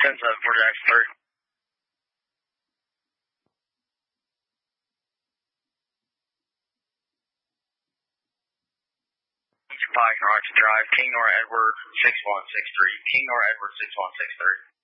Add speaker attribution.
Speaker 1: 10-7 for Jackson 3. Pike, Roger Drive, King Nora Edward 6163. King Nora Edward 6163.